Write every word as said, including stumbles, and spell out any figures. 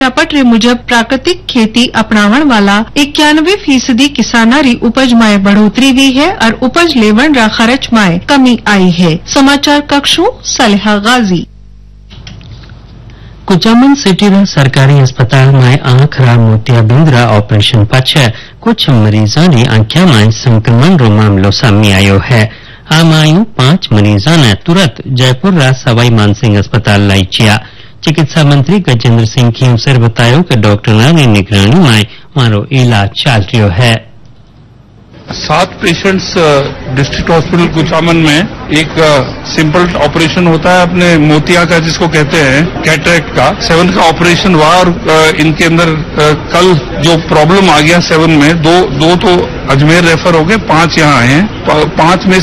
पटरे मुजब प्राकृतिक खेती अपनावण वाला इक्यानवे फीसदी किसानारी उपज में बढ़ोतरी हुई है और उपज लेवण रा खर्च में कमी आई है। समाचार कक्षों सलेहा गाजी। कुचामन सिटी रा सरकारी अस्पताल में आंख रा मोतियाबिंद रा ऑपरेशन पाछे कुछ मरीजों ने आंखों में संक्रमण रो मामलो सामने आयो है। आ मायूं पांच मरीजों ने तुरंत जयपुर रा सवाई मानसिंह अस्पताल लाई छिया। चिकित्सा मंत्री गजेंद्र सिंह खींवसर बतायो कि डॉक्टर की निगरानी में मारो इलाज चल रहा है। सात पेशेंट्स डिस्ट्रिक्ट हॉस्पिटल कुचामन में एक सिंपल ऑपरेशन होता है अपने मोतिया का जिसको कहते हैं कैटरेक्ट का, सेवन का ऑपरेशन हुआ और इनके अंदर कल जो प्रॉब्लम आ गया सेवन में दो दो तो अजमेर रेफर हो गए, पांच यहाँ आए हैं। पांच में